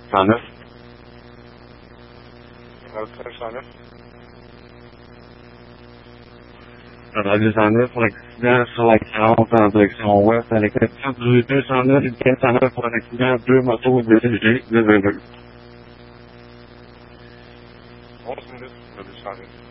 109. Radio 109. Radio 109 pour l'accident sur la 40 en direction ouest à l'exception du 209 et du 409 pour un accident, 2 motos DCG 222. 11 minutes, Radio 109.